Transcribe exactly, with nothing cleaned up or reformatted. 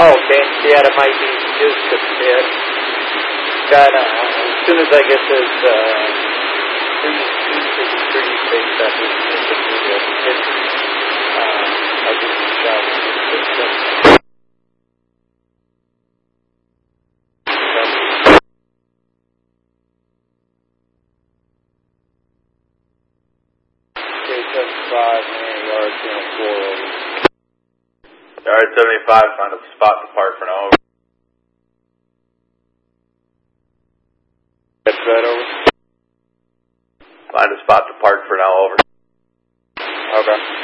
okay. Yeah, it might be just a bit. Got, uh, as soon as I get this, uh, trees, trees to the trees fixed up, it's just a bit, uh, I'll give it a shot and get it fixed up. Okay, seventy-five, man, yard channel four over. Yard seventy-five, find a spot to park for now. Over. That's right over. Find a spot to park for now. Over. Okay.